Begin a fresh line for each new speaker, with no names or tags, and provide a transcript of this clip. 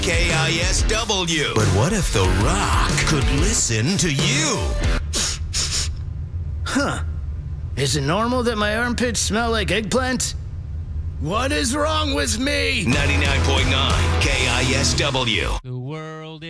KISW. But what if The Rock could listen to you?
Huh. Is it normal that my armpits smell like eggplant? What is wrong with me?
99.9 KISW.
The world